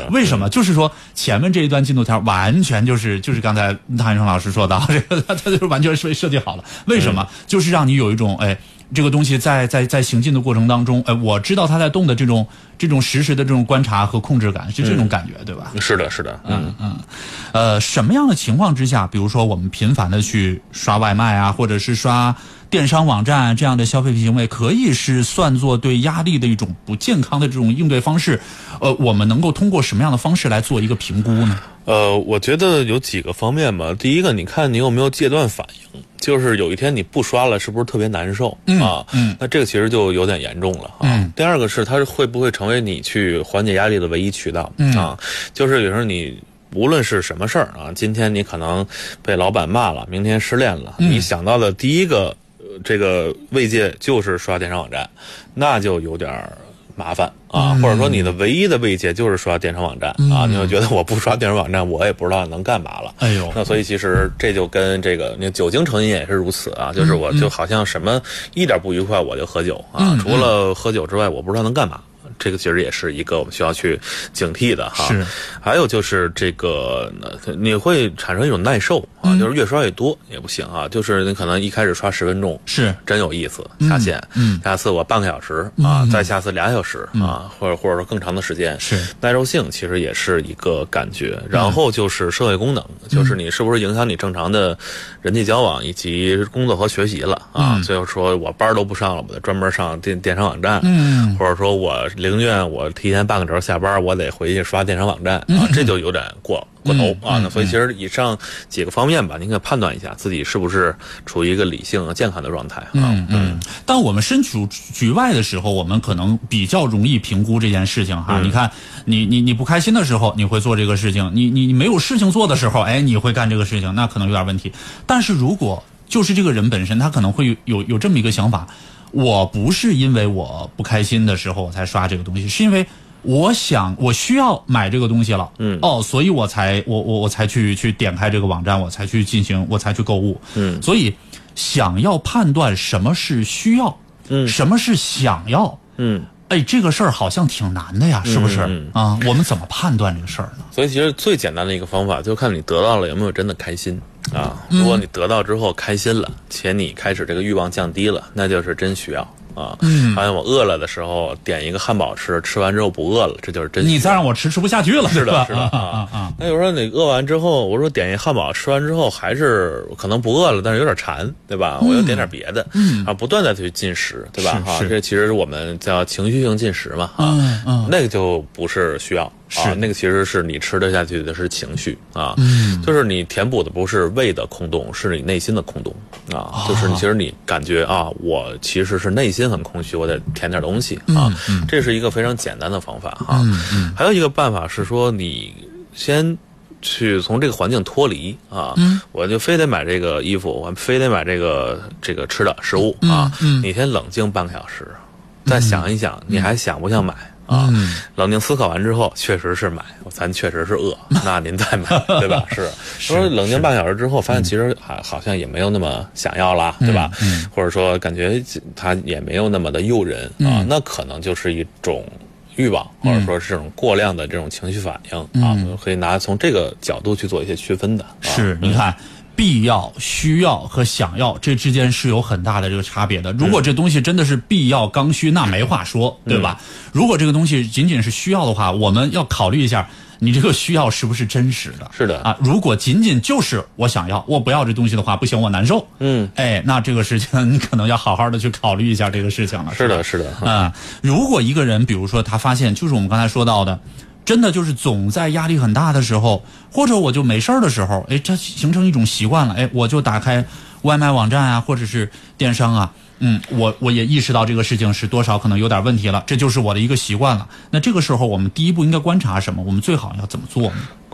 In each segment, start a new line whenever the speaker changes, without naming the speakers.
的。
为什么？就是说前面这一段进度条完全就是刚才唐医生老师说的，这个它就是完全是设计好了。为什么？就是让你有一种这个东西在行进的过程当中，我知道它在动的这种实时的这种观察和控制感，是这种感觉，对吧？
是的，是的。
什么样的情况之下，比如说我们频繁的去刷外卖啊，或者是刷电商网站这样的消费行为，可以是算作对压力的一种不健康的这种应对方式？我们能够通过什么样的方式来做一个评估呢？
我觉得有几个方面吧。第一个，你看你有没有戒断反应，就是有一天你不刷了，是不是特别难受那这个其实就有点严重了第二个是它会不会成为你去缓解压力的唯一渠道就是有时候你无论是什么事儿今天你可能被老板骂了，明天失恋了，你想到的第一个这个慰藉就是刷电商网站，那就有点麻烦或者说你的唯一的慰藉就是刷电商网站你会觉得我不刷电商网站我也不知道能干嘛了。
哎呦，
那所以其实这就跟这个你酒精成瘾也是如此就是我就好像什么一点不愉快我就喝酒除了喝酒之外我不知道能干嘛。这个其实也是一个我们需要去警惕的
是，
还有就是这个你会产生一种耐受就是越刷越多也不行就是你可能一开始刷10分钟
是真
有意思下线下次我半个小时再下次2小时或者说更长的时间
是
耐受性其实也是一个感觉。然后就是社会功能就是你是不是影响你正常的人际交往以及工作和学习了最后说我班都不上了，我得专门上电商网站或者说我宁愿我提前半个小时下班，我得回去刷电商网站这就有点过头那所以其实以上几个方面吧，您可以判断一下自己是不是处于一个理性健康的状态
当我们身处局外的时候，我们可能比较容易评估这件事情你看你不开心的时候你会做这个事情，你没有事情做的时候你会干这个事情，那可能有点问题。但是如果就是这个人本身他可能会有这么一个想法，我不是因为我不开心的时候我才刷这个东西，是因为我需要买这个东西了所以我才去点开这个网站，我才去购物所以想要判断什么是需要什么是想要这个事儿好像挺难的呀，是不是我们怎么判断这个事儿呢？
所以其实最简单的一个方法就看你得到了有没有真的开心如果你得到之后开心了，且你开始这个欲望降低了，那就是真需要好像我饿了的时候点一个汉堡吃完之后不饿了，这就是真需要。
你再让我吃不下去了，
是的那有时候你饿完之后，我说点一汉堡吃完之后还是可能不饿了，但是有点馋，对吧我又点点别的不断的去进食，对吧这其实我们叫情绪性进食嘛那个就不是需要那个其实是你吃得下去的是情绪就是你填补的不是胃的空洞，是你内心的空洞就是其实你感觉我其实是内心很空虚，我得填点东西这是一个非常简单的方法还有一个办法是说你先去从这个环境脱离我就非得买这个衣服，我非得买这个吃的食物你先冷静半个小时，再想一想你还想不想买冷静思考完之后确实是买，咱确实是饿那您再买对吧是说冷静半个小时之后发现其实好像也没有那么想要啦对吧或者说感觉它也没有那么的诱人那可能就是一种欲望或者说是这种过量的这种情绪反应可以从这个角度去做一些区分的
是你看必要、需要和想要这之间是有很大的这个差别的。如果这东西真的是必要刚需，那没话说，对吧？如果这个东西仅仅是需要的话，我们要考虑一下你这个需要是不是真实的。
是的
如果仅仅就是我想要，我不要这东西的话，不行，我难受。那这个事情你可能要好好的去考虑一下这个事情了。
是的
如果一个人比如说他发现就是我们刚才说到的真的就是总在压力很大的时候，或者我就没事的时候，这形成一种习惯了，我就打开外卖网站或者是电商我也意识到这个事情是多少可能有点问题了，这就是我的一个习惯了。那这个时候我们第一步应该观察什么？我们最好要怎么做呢？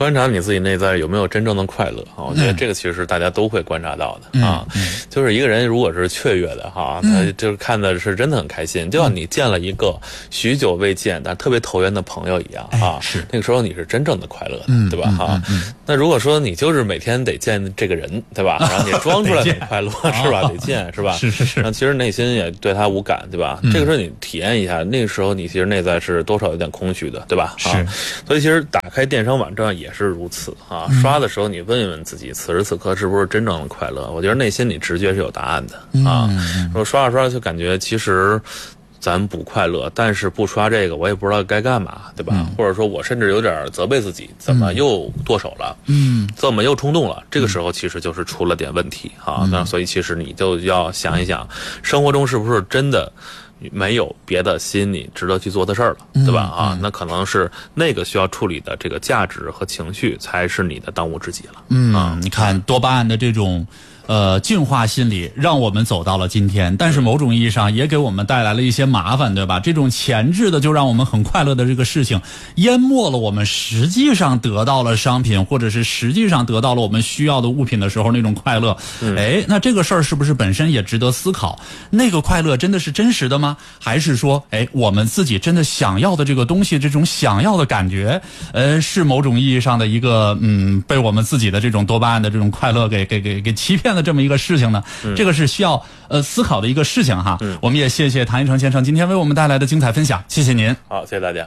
观察你自己内在有没有真正的快乐啊？我觉得这个其实大家都会观察到的啊。就是一个人如果是雀跃的哈，他就是看的是真的很开心，就像你见了一个许久未见但特别投缘的朋友一样啊。
是
那个时候你是真正的快乐的，对吧？哈。那如果说你就是每天得见这个人，对吧？然后你装出来很快乐是吧？得见是吧？
是。
那其实内心也对他无感，对吧？这个时候你体验一下，那个时候你其实内在是多少有点空虚的，对吧？
是。
所以其实打开电商网站也是如此啊。刷的时候你问一问自己，此时此刻是不是真正的快乐？我觉得内心里直觉是有答案的啊。说刷着刷着就感觉其实咱不快乐，但是不刷这个我也不知道该干嘛，对吧？或者说我甚至有点责备自己，怎么又剁手了？怎么又冲动了？这个时候其实就是出了点问题啊。那所以其实你就要想一想，生活中是不是真的没有别的吸引你值得去做的事儿了，对吧？啊，那可能是那个需要处理的这个价值和情绪才是你的当务之急了。
你看多巴胺的这种进化心理让我们走到了今天，但是某种意义上也给我们带来了一些麻烦，对吧？这种前置的就让我们很快乐的这个事情淹没了我们实际上得到了商品，或者是实际上得到了我们需要的物品的时候那种快乐。那这个事儿是不是本身也值得思考？那个快乐真的是真实的吗？还是说我们自己真的想要的这个东西，这种想要的感觉是某种意义上的一个被我们自己的这种多巴胺的这种快乐给欺骗了这么一个事情呢？这个是需要思考的一个事情哈。我们也谢谢谭一成先生今天为我们带来的精彩分享，谢谢您。
好，谢谢大家。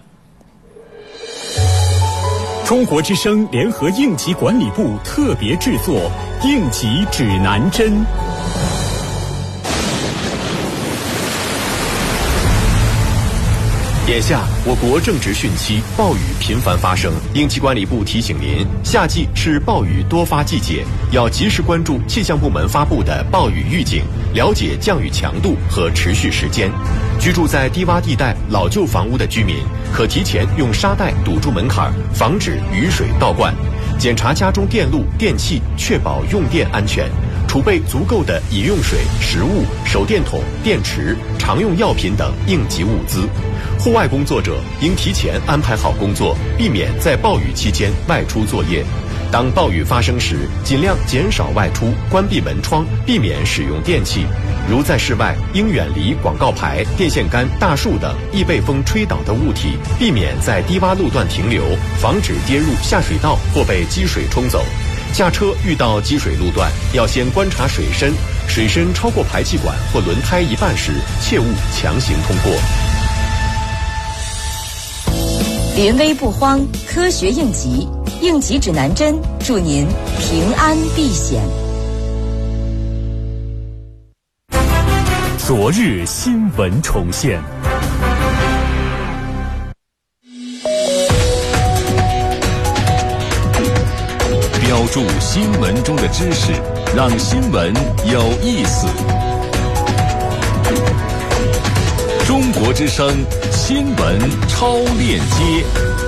中国之声联合应急管理部特别制作《应急指南针》。眼下我国正值汛期，暴雨频繁发生，应急管理部提醒您，夏季是暴雨多发季节，要及时关注气象部门发布的暴雨预警，了解降雨强度和持续时间。居住在低洼地带、老旧房屋的居民，可提前用沙袋堵住门槛，防止雨水倒灌。检查家中电路、电器，确保用电安全。储备足够的饮用水、食物、手电筒、电池、常用药品等应急物资。户外工作者应提前安排好工作，避免在暴雨期间外出作业。当暴雨发生时，尽量减少外出，关闭门窗，避免使用电器。如在室外，应远离广告牌、电线杆、大树等易被风吹倒的物体，避免在低洼路段停留，防止跌入下水道或被积水冲走。驾车遇到积水路段，要先观察水深，水深超过排气管或轮胎一半时，切勿强行通过。
临危不慌，科学应急，应急指南针，祝您平安避险。
昨日新闻重现。标注新闻中的知识，让新闻有意思。中国之声新闻超链接。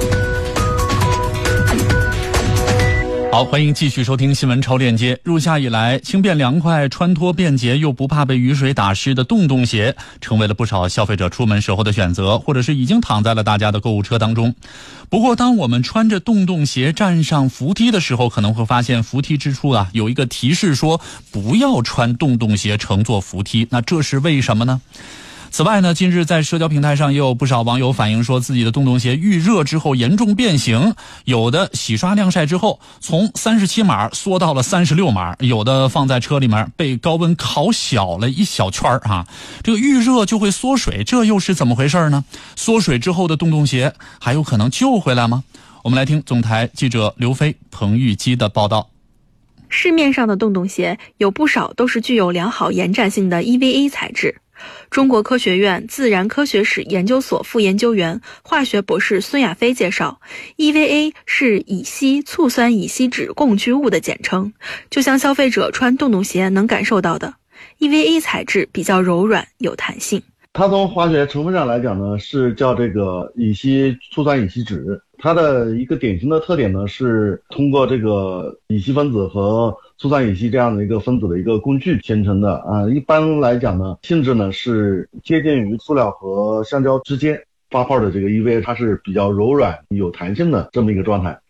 好，欢迎继续收听新闻超链接。入夏以来，轻便凉快、穿脱便捷又不怕被雨水打湿的洞洞鞋，成为了不少消费者出门时候的选择，或者是已经躺在了大家的购物车当中。不过，当我们穿着洞洞鞋站上扶梯的时候，可能会发现扶梯之处有一个提示说不要穿洞洞鞋乘坐扶梯。那这是为什么呢？此外呢，近日在社交平台上也有不少网友反映说，自己的洞洞鞋遇热之后严重变形，有的洗刷晾晒之后从37码缩到了36码，有的放在车里面被高温烤小了一小圈这个遇热就会缩水，这又是怎么回事呢？缩水之后的洞洞鞋还有可能救回来吗？我们来听总台记者刘飞、彭玉基的报道。
市面上的洞洞鞋有不少都是具有良好延展性的 EVA 材质。中国科学院自然科学史研究所副研究员、化学博士孙亚飞介绍， EVA 是乙烯醋酸乙烯酯共居物的简称，就像消费者穿洞洞鞋能感受到的， EVA 材质比较柔软有弹性。
它从化学成分上来讲呢，是叫这个乙烯醋酸乙烯酯。它的一个典型的特点呢，是通过这个乙烯分子和醋酸乙烯这样的一个分子的一个共聚形成的一般来讲呢，性质呢是接近于塑料和橡胶之间。发泡的这个 EVA 它是比较柔软有弹性的这么一个状态。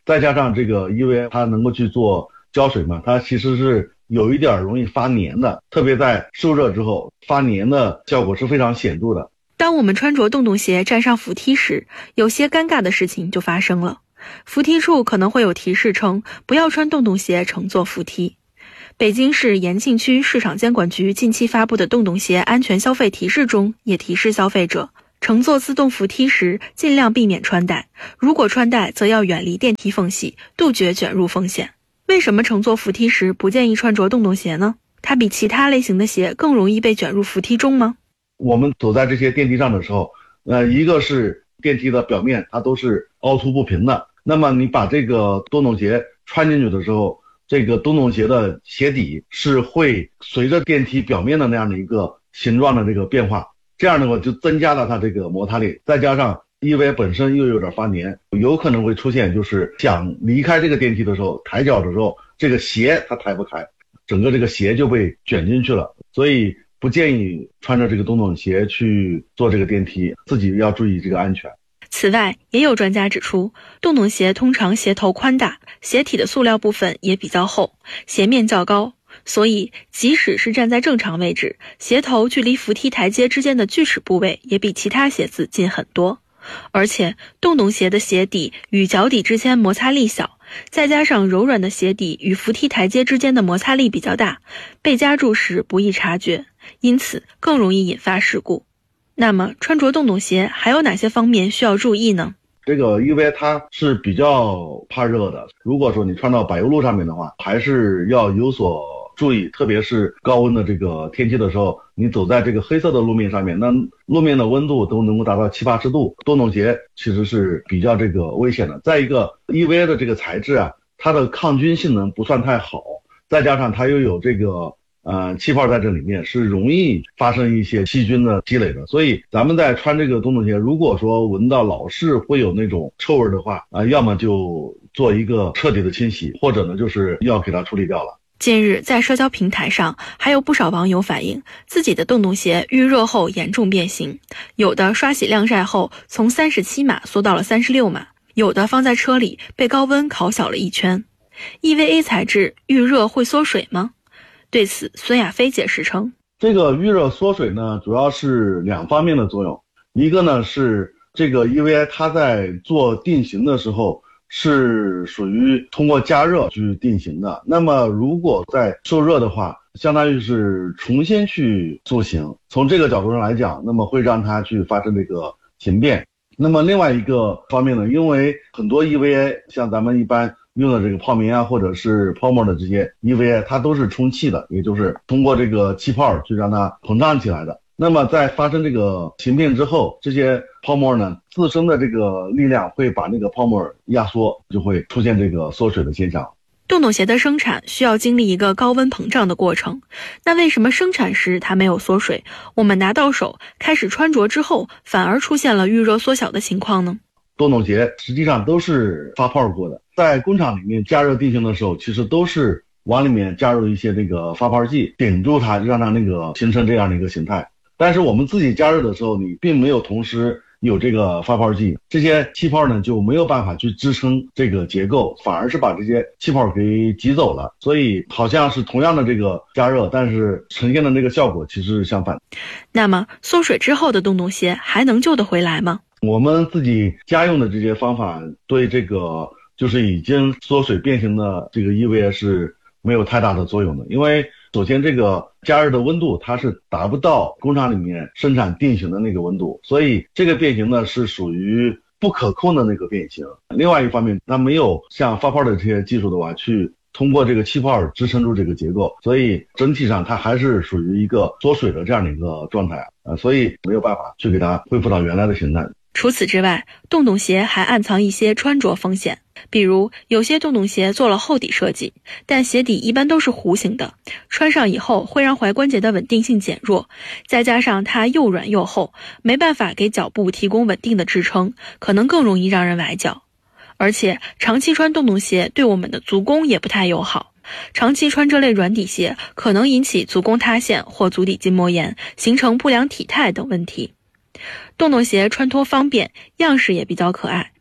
再加上这个因为它能够去做胶水嘛，它其实是有一点容易发黏的，特别在受热之后发黏的效果是非常显著的。
当我们穿着洞洞鞋站上扶梯时，有些尴尬的事情就发生了。扶梯处可能会有提示称不要穿洞洞鞋乘坐扶梯。北京市延庆区市场监管局近期发布的洞洞鞋安全消费提示中也提示消费者，乘坐自动扶梯时尽量避免穿戴，如果穿戴则要远离电梯缝隙，杜绝卷入风险。为什么乘坐扶梯时不建议穿着洞洞鞋呢？它比其他类型的鞋更容易被卷入扶梯中吗？
我们走在这些电梯上的时候，一个是电梯的表面它都是凹凸不平的，那么你把这个洞洞鞋穿进去的时候，这个洞洞鞋的鞋底是会随着电梯表面的那样的一个形状的这个变化，这样的话就增加了它这个摩擦力，再加上因为本身又有点发黏，有可能会出现就是想离开这个电梯的时候，抬脚的时候这个鞋它抬不开，整个这个鞋就被卷进去了，所以不建议穿着这个洞洞鞋去坐这个电梯，自己要注意这个安全。
此外，也有专家指出，洞洞鞋通常鞋头宽大，鞋体的塑料部分也比较厚，鞋面较高，所以即使是站在正常位置，鞋头距离扶梯台阶之间的锯齿部位也比其他鞋子近很多。而且洞洞鞋的鞋底与脚底之间摩擦力小，再加上柔软的鞋底与扶梯台阶之间的摩擦力比较大，被夹住时不易察觉，因此更容易引发事故。那么穿着洞洞鞋还有哪些方面需要注意呢？
这个因为它是比较怕热的，如果说你穿到柏油路上面的话，还是要有所注意，特别是高温的这个天气的时候，你走在这个黑色的路面上面，那路面的温度都能够达到70-80度，洞洞鞋其实是比较这个危险的。再一个 EVA 的这个材质啊，它的抗菌性能不算太好，再加上它又有这个气泡在这里面，是容易发生一些细菌的积累的，所以咱们在穿这个洞洞鞋，如果说闻到老是会有那种臭味的话，要么就做一个彻底的清洗，或者呢就是要给它处理掉了。
近日在社交平台上还有不少网友反映自己的洞洞鞋遇热后严重变形，有的刷洗晾晒后从37码缩到了36码，有的放在车里被高温烤小了一圈。 EVA 材质遇热会缩水吗？对此孙亚飞解释称，
这个遇热缩水呢主要是两方面的作用，一个呢是这个 EVA 它在做定型的时候是属于通过加热去定型的，那么如果在受热的话，相当于是重新去塑形，从这个角度上来讲，那么会让它去发生这个形变。那么另外一个方面呢，因为很多 EVA 像咱们一般用的这个泡棉啊，或者是泡沫的这些 EVA， 它都是充气的，也就是通过这个气泡去让它膨胀起来的。那么在发生这个形变之后，这些泡沫呢自身的这个力量会把那个泡沫压缩，就会出现这个缩水的现象。
洞洞鞋的生产需要经历一个高温膨胀的过程，那为什么生产时它没有缩水，我们拿到手开始穿着之后反而出现了遇热缩小的情况呢？
洞洞鞋实际上都是发泡过的，在工厂里面加热定型的时候，其实都是往里面加入一些那个发泡剂，顶住它，让它那个形成这样的一个形态。但是我们自己加热的时候，你并没有同时有这个发泡剂，这些气泡呢就没有办法去支撑这个结构，反而是把这些气泡给挤走了，所以好像是同样的这个加热，但是呈现的那个效果其实是相反。
那么缩水之后的洞洞鞋还能救得回来吗？
我们自己家用的这些方法对这个就是已经缩水变形的这个 EVA 是没有太大的作用的，因为首先这个加热的温度它是达不到工厂里面生产定型的那个温度，所以这个变形呢是属于不可控的那个变形。另外一方面，它没有像发泡的这些技术的话去通过这个气泡支撑住这个结构，所以整体上它还是属于一个缩水的这样的一个状态所以没有办法去给它恢复到原来的形态。
除此之外，洞洞鞋还暗藏一些穿着风险，比如有些洞洞鞋做了厚底设计，但鞋底一般都是弧形的，穿上以后会让踝关节的稳定性减弱，再加上它又软又厚，没办法给脚部提供稳定的支撑，可能更容易让人崴脚。而且长期穿洞洞鞋对我们的足弓也不太友好，长期穿这类软底鞋可能引起足弓塌陷或足底筋膜炎，形成不良体态等问题。洞洞鞋穿脱方便，样式也比较可爱，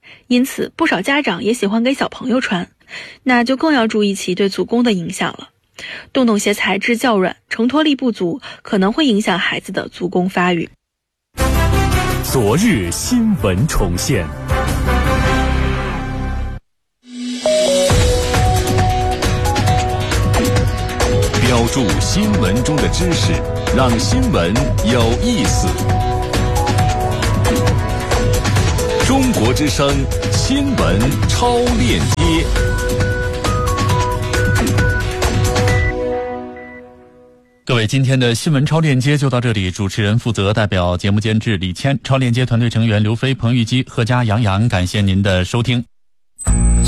因此不少家长也喜欢给小朋友穿，那就更要注意其对足弓的影响了。洞洞鞋材质较软，承托力不足，可能会影响孩子的足弓发育。
昨日新闻重现，
标注新闻中的知识，让新闻有意思。中国之声新闻超链接。
各位，今天的新闻超链接就到这里，主持人负责，代表节目监制李谦，超链接团队成员刘飞、彭玉基、贺佳、杨洋，感谢您的收听。